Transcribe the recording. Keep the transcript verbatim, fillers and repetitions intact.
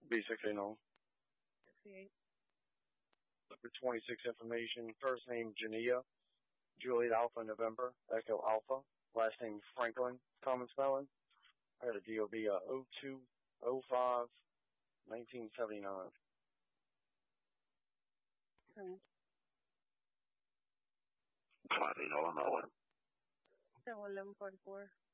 B sixty-nine. sixty-eight. Number twenty-six information. First name Jania. Juliet Alpha November. Echo Alpha. Last name Franklin. Common spelling. I had a D O B uh, oh two oh five nineteen seventy-nine. Okay. Copy, Illinois. So eleven forty-four.